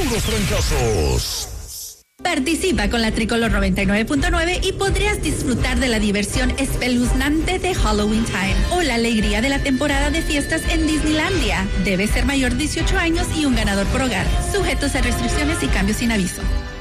puros trancazos. Participa con la Tricolor 99.9 y podrías disfrutar de la diversión espeluznante de Halloween Time o la alegría de la temporada de fiestas en Disneylandia. Debe ser mayor de 18 años y un ganador por hogar. Sujetos a restricciones y cambios sin aviso.